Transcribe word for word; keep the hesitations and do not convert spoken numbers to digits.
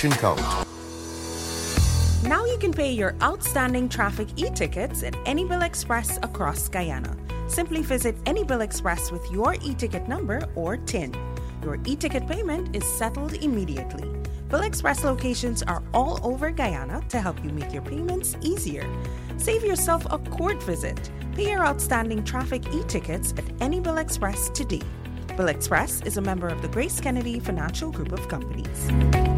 code. Now you can pay your outstanding traffic e-tickets at AnyBill Express across Guyana. Simply visit AnyBill Express with your e-ticket number or T I N. Your e-ticket payment is settled immediately. Bill Express locations are all over Guyana to help you make your payments easier. Save yourself a court visit. Pay your outstanding traffic e-tickets at AnyBill Express today. Bill Express is a member of the Grace Kennedy Financial Group of Companies.